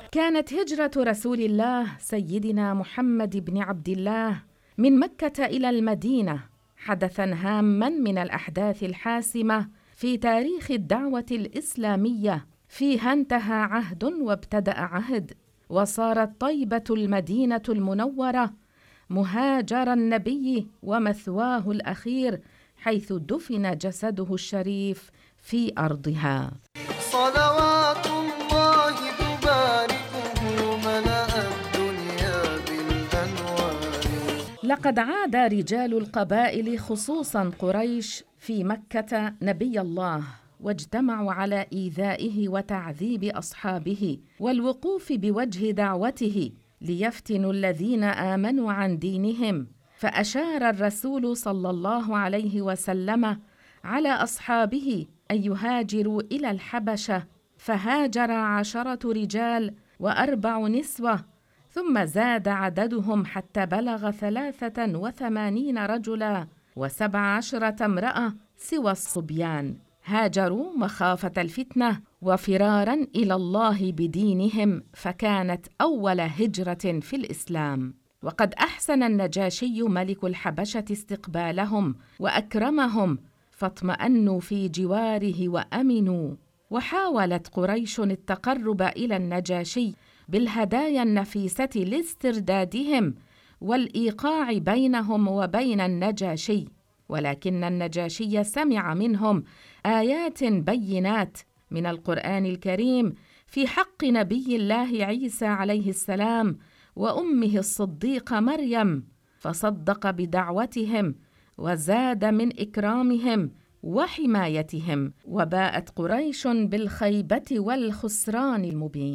كانت هجرة رسول الله سيدنا محمد بن عبد الله من مكة إلى المدينة حدثاً هاماً من الأحداث الحاسمة في تاريخ الدعوة الإسلامية، فيها انتهى عهد وابتدأ عهد، وصارت طيبة المدينة المنورة مهاجر النبي ومثواه الأخير، حيث دفن جسده الشريف في أرضها. صلوات الله تباركه ملأ الدنيا بالأنوار. لقد عاد رجال القبائل خصوصاً قريش في مكة نبي الله، واجتمعوا على إيذائه وتعذيب أصحابه والوقوف بوجه دعوته ليفتنوا الذين آمنوا عن دينهم. فأشار الرسول صلى الله عليه وسلم على أصحابه أن يهاجروا إلى الحبشة، فهاجر 10 رجال و4 نسوة، ثم زاد عددهم حتى بلغ 83 رجلا و17 امرأة سوى الصبيان. هاجروا مخافة الفتنة وفراراً إلى الله بدينهم، فكانت أول هجرة في الإسلام. وقد أحسن النجاشي ملك الحبشة استقبالهم وأكرمهم، فاطمأنوا في جواره وأمنوا. وحاولت قريش التقرب إلى النجاشي بالهدايا النفيسة لاستردادهم والإيقاع بينهم وبين النجاشي، ولكن النجاشي سمع منهم آيات بينات من القرآن الكريم في حق نبي الله عيسى عليه السلام وأمه الصديقة مريم، فصدق بدعوتهم وزاد من إكرامهم وحمايتهم، وباءت قريش بالخيبة والخسران المبين.